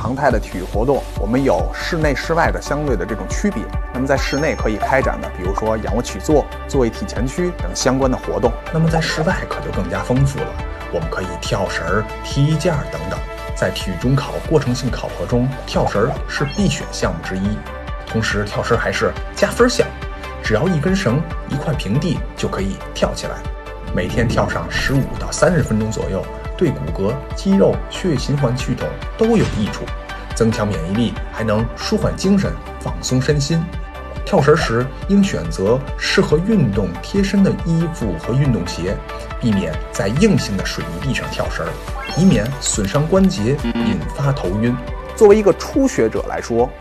常态的体育活动，我们有室内室外的相对的这种区别。那么在室内可以开展的，比如说仰卧起坐、坐位体前屈等相关的活动。 那么在室外可就更加丰富了，我们可以跳绳、踢毽等等。在体育中考过程性考核中，跳绳是必选项目之一，同时跳绳还是加分项，只要一根绳、一块平地就可以跳起来。每天跳上15到30分钟左右，对骨骼、肌肉、血液循环系统都有益处，增强免疫力，还能舒缓精神、放松身心。跳绳时应选择适合运动贴身的衣服和运动鞋，避免在硬性的水泥地上跳绳，以免损伤关节，引发头晕。 作为一个初学者来说，